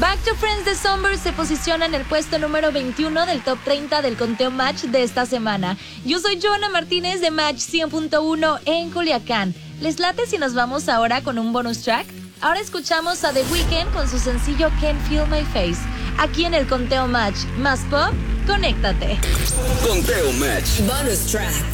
Back to Friends de Somber se posiciona en el puesto número 21 del top 30 del conteo Match de esta semana. Yo soy Joana Martínez de Match 100.1 en Culiacán. ¿Les late si nos vamos ahora con un bonus track? Ahora escuchamos a The Weeknd con su sencillo Can't Feel My Face. Aquí en el conteo Match más pop, conéctate. Conteo Match. Bonus track.